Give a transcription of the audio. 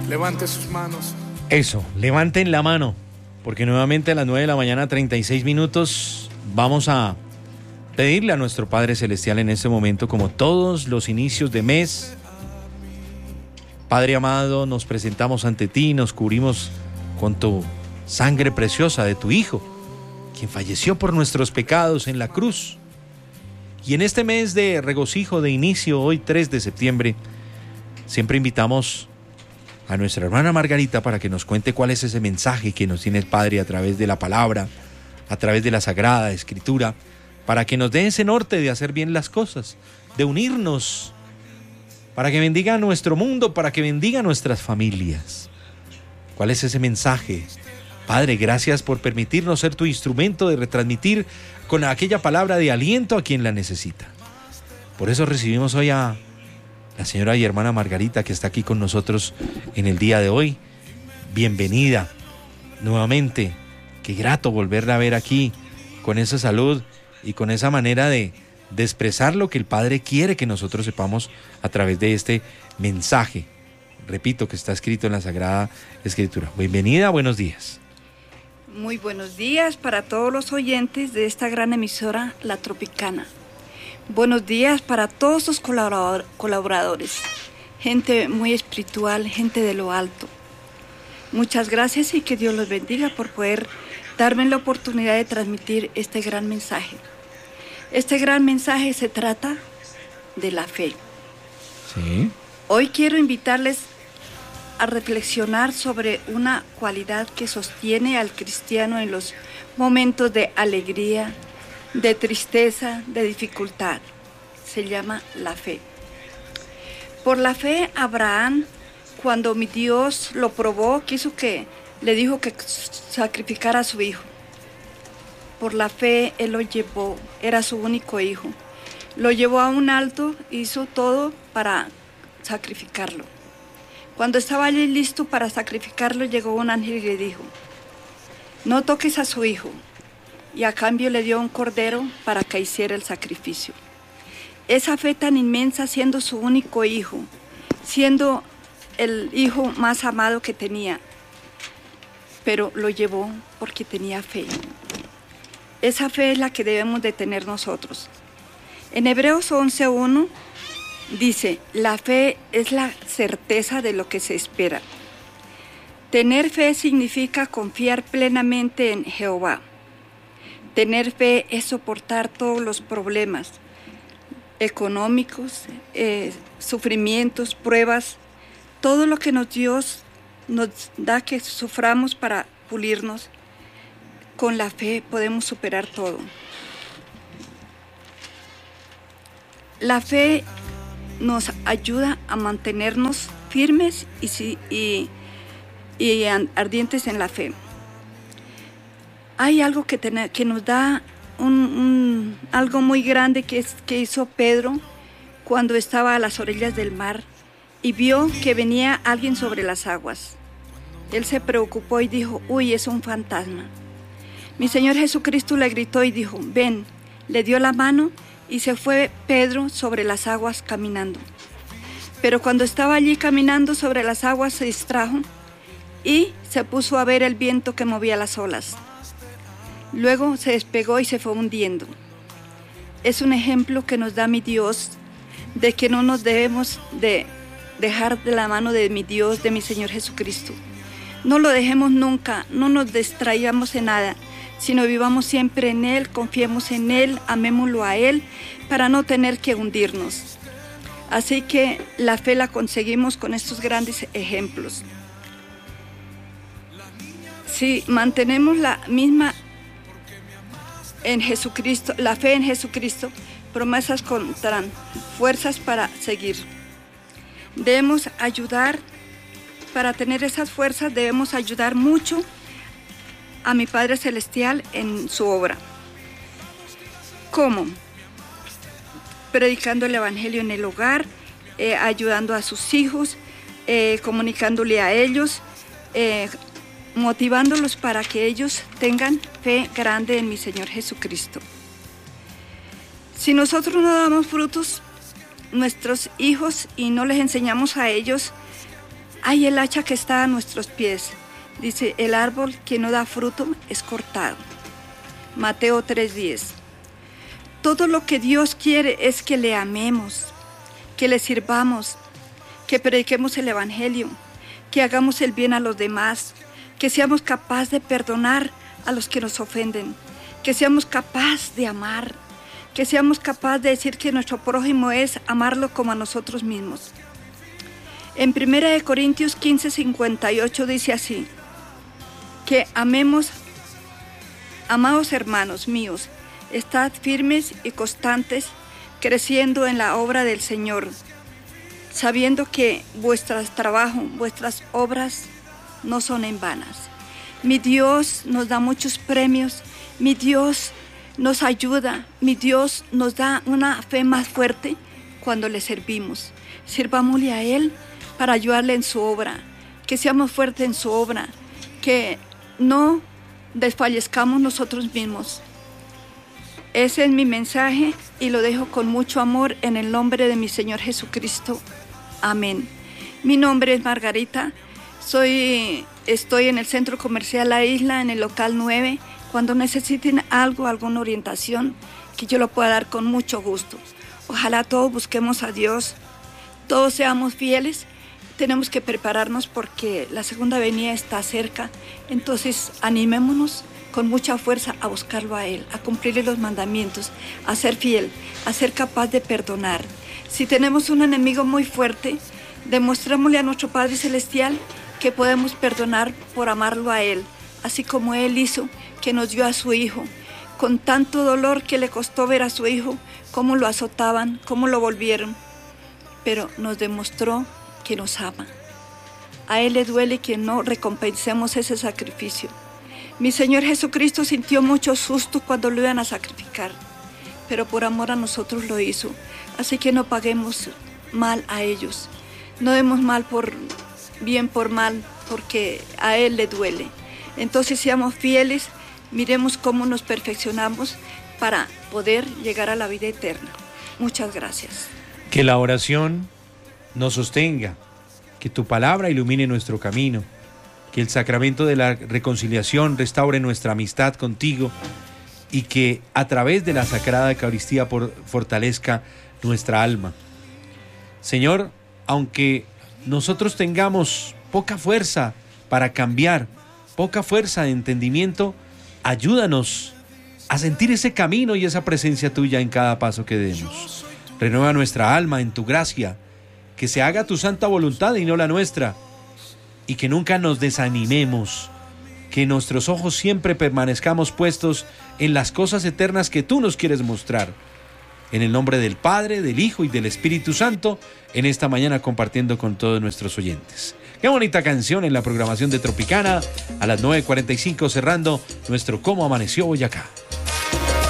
Levante sus manos. Eso, levanten la mano, porque nuevamente a las 9 de la mañana, 36 minutos, vamos a pedirle a nuestro Padre Celestial en este momento, como todos los inicios de mes. Padre amado, nos presentamos ante ti, nos cubrimos con tu sangre preciosa de tu Hijo, quien falleció por nuestros pecados en la cruz. Y en este mes de regocijo de inicio, hoy 3 de septiembre, siempre invitamos a nuestra hermana Margarita para que nos cuente cuál es ese mensaje que nos tiene el Padre a través de la palabra, a través de la Sagrada Escritura, para que nos dé ese norte de hacer bien las cosas, de unirnos, para que bendiga nuestro mundo, para que bendiga nuestras familias. ¿Cuál es ese mensaje? Padre, gracias por permitirnos ser tu instrumento de retransmitir con aquella palabra de aliento a quien la necesita. Por eso recibimos hoy a la señora y hermana Margarita, que está aquí con nosotros en el día de hoy. Bienvenida nuevamente. Qué grato volverla a ver aquí con esa salud y con esa manera de expresar lo que el Padre quiere que nosotros sepamos a través de este mensaje. Repito, que está escrito en la Sagrada Escritura. Bienvenida, buenos días. Muy buenos días para todos los oyentes de esta gran emisora, La Tropicana. Buenos días para todos los colaboradores, gente muy espiritual, gente de lo alto. Muchas gracias y que Dios los bendiga por poder darme la oportunidad de transmitir este gran mensaje. Este gran mensaje se trata de la fe. Sí. Hoy quiero invitarles a reflexionar sobre una cualidad que sostiene al cristiano en los momentos de alegría, de tristeza, de dificultad. Se llama la fe. Por la fe, Abraham, cuando mi Dios lo probó, le dijo que sacrificara a su hijo. Por la fe, él lo llevó, era su único hijo. Lo llevó a un alto, hizo todo para sacrificarlo. Cuando estaba allí listo para sacrificarlo, llegó un ángel y le dijo: no toques a su hijo. Y a cambio le dio un cordero para que hiciera el sacrificio. Esa fe tan inmensa, siendo su único hijo, siendo el hijo más amado que tenía, pero lo llevó porque tenía fe. Esa fe es la que debemos de tener nosotros. En Hebreos 11:1 dice: la fe es la certeza de lo que se espera. Tener fe significa confiar plenamente en Jehová. Tener fe es soportar todos los problemas económicos, sufrimientos, pruebas, todo lo que Dios nos da que suframos para pulirnos. Con la fe podemos superar todo. La fe nos ayuda a mantenernos firmes y ardientes en la fe. Hay algo que nos da algo muy grande que hizo Pedro cuando estaba a las orillas del mar y vio que venía alguien sobre las aguas. Él se preocupó y dijo: uy, es un fantasma. Mi Señor Jesucristo le gritó y dijo: ven. Le dio la mano y se fue Pedro sobre las aguas caminando. Pero cuando estaba allí caminando sobre las aguas se distrajo y se puso a ver el viento que movía las olas. Luego se despegó y se fue hundiendo. Es un ejemplo que nos da mi Dios de que no nos debemos de dejar de la mano de mi Dios, de mi Señor Jesucristo. No lo dejemos nunca, no nos distraigamos en nada, sino vivamos siempre en Él, confiemos en Él, amémoslo a Él, para no tener que hundirnos. Así que la fe la conseguimos con estos grandes ejemplos. Si mantenemos la misma en Jesucristo, la fe en Jesucristo, promesas contarán fuerzas para seguir. Debemos ayudar, para tener esas fuerzas debemos ayudar mucho a mi Padre Celestial en su obra. ¿Cómo? Predicando el Evangelio en el hogar, ayudando a sus hijos, comunicándole a ellos, motivándolos para que ellos tengan fe grande en mi Señor Jesucristo. Si nosotros no damos frutos, nuestros hijos, y no les enseñamos a ellos Hay el hacha que está a nuestros pies. Dice, el árbol que no da fruto es cortado. Mateo 3:10. Todo lo que Dios quiere es que le amemos, que le sirvamos, que prediquemos el Evangelio, que hagamos el bien a los demás, que seamos capaces de perdonar a los que nos ofenden, que seamos capaces de amar, que seamos capaces de decir que nuestro prójimo es amarlo como a nosotros mismos. En 1 Corintios 15:58 dice así, que amemos, amados hermanos míos, estad firmes y constantes, creciendo en la obra del Señor, sabiendo que vuestras trabajos, vuestras obras no son en vanas. Mi Dios nos da muchos premios, mi Dios nos ayuda, mi Dios nos da una fe más fuerte cuando le servimos. Sirvámosle a Él para ayudarle en su obra, que seamos fuertes en su obra, que no desfallezcamos nosotros mismos. Ese es mi mensaje y lo dejo con mucho amor en el nombre de mi Señor Jesucristo. Amén. Mi nombre es Margarita, estoy en el Centro Comercial La Isla, en el local 9. Cuando necesiten algo, alguna orientación, que yo lo pueda dar con mucho gusto. Ojalá todos busquemos a Dios, todos seamos fieles. Tenemos que prepararnos porque la segunda venida está cerca, entonces animémonos con mucha fuerza a buscarlo a Él, a cumplirle los mandamientos, a ser fiel, a ser capaz de perdonar. Si tenemos un enemigo muy fuerte, demostrémosle a nuestro Padre Celestial que podemos perdonar por amarlo a Él, así como Él hizo, que nos dio a su Hijo, con tanto dolor que le costó ver a su Hijo, cómo lo azotaban, cómo lo volvieron, pero nos demostró que nos ama. A Él le duele que no recompensemos ese sacrificio. Mi Señor Jesucristo sintió mucho susto cuando lo iban a sacrificar, pero por amor a nosotros lo hizo. Así que no paguemos mal a ellos. No demos mal por bien por mal, porque a Él le duele. Entonces seamos fieles, miremos cómo nos perfeccionamos para poder llegar a la vida eterna. Muchas gracias. Que la oración nos sostenga, que tu palabra ilumine nuestro camino, que el sacramento de la reconciliación restaure nuestra amistad contigo y que a través de la Sagrada Eucaristía fortalezca nuestra alma. Señor, aunque nosotros tengamos poca fuerza para cambiar, poca fuerza de entendimiento, ayúdanos a sentir ese camino y esa presencia tuya en cada paso que demos. Renueva nuestra alma en tu gracia, que se haga tu santa voluntad y no la nuestra, y que nunca nos desanimemos, que nuestros ojos siempre permanezcamos puestos en las cosas eternas que tú nos quieres mostrar. En el nombre del Padre, del Hijo y del Espíritu Santo, en esta mañana compartiendo con todos nuestros oyentes. Qué bonita canción en la programación de Tropicana, a las 9:45 cerrando nuestro Cómo Amaneció Boyacá.